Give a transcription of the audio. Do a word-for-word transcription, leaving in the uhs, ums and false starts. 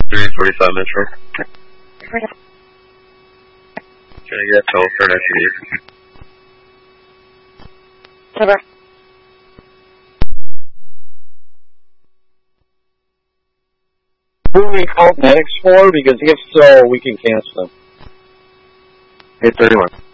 three forty-five Metro. Can I get a toll for an S U V? Over. Who we call medics for? Because if so, we can cancel them. eight thirty-one.